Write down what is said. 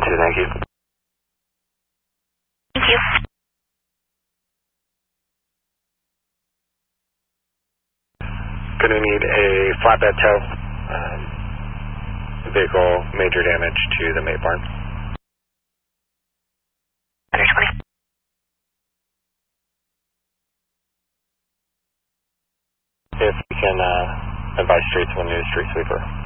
10-2, thank you. Thank you. Going to need a flatbed tow. Vehicle major damage to the mate barn. Understood. If you can advise streets when you need a street sweeper.